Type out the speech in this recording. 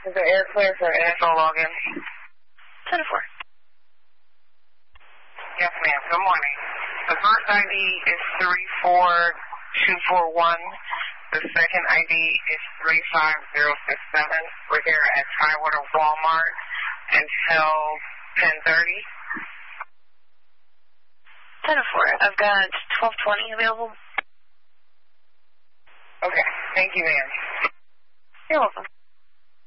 Is the air clear for NFL login? 10 to 4. Yes, ma'am. Good morning. The first ID is 34241. The second ID is 35067. We're here at Tidewater Walmart until 10:30. 10 to 4. I've got 1220 available. Okay. Thank you, ma'am. You're welcome.